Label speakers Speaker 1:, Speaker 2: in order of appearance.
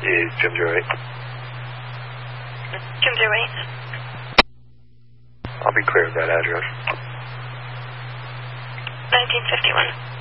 Speaker 1: Yeah, Jim 08.
Speaker 2: Jim 08.
Speaker 1: I'll be clear of that address.
Speaker 2: 1951.